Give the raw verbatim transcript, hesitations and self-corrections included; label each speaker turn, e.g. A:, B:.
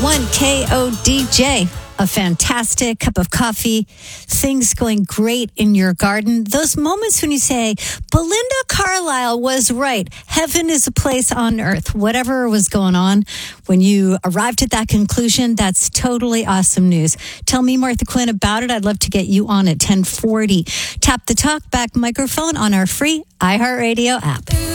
A: one K O D J. A fantastic cup of coffee, things going great in your garden. Those moments when you say, Belinda Carlisle was right. Heaven is a place on earth. Whatever was going on, when you arrived at that conclusion, that's totally awesome news. Tell me, Martha Quinn, about it. I'd love to get you on at ten forty. Tap the talk back microphone on our free iHeartRadio app.